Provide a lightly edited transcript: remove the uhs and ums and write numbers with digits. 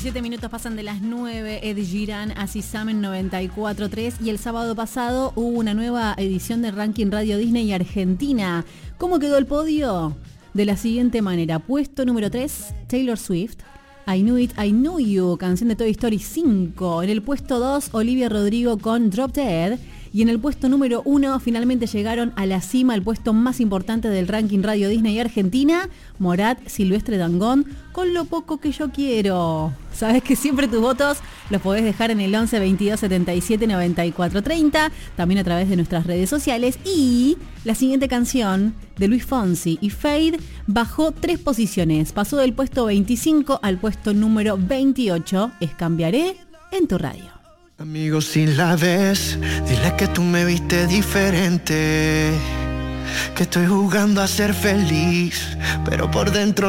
17 minutos pasan de las 9. Ed Sheeran, As Is Am en 94.3. Y el sábado pasado hubo una nueva edición del ranking Radio Disney Argentina. ¿Cómo quedó el podio? De la siguiente manera. Puesto número 3, Taylor Swift. I Knew It, I Knew You, canción de Toy Story 5. En el puesto 2, Olivia Rodrigo con Drop Dead. Y en el puesto número 1, finalmente llegaron a la cima, el puesto más importante del ranking Radio Disney Argentina, Morat, Silvestre Dangond, con Lo Poco Que Yo Quiero. Sabes que siempre tus votos los podés dejar en el 11 22 77 94 30, también a través de nuestras redes sociales. Y la siguiente canción de Luis Fonsi y Fade bajó 3 posiciones, pasó del puesto 25 al puesto número 28. Es Cambiaré en tu radio. Amigo, si la ves, dile que tú me viste diferente, que estoy jugando a ser feliz, pero por dentro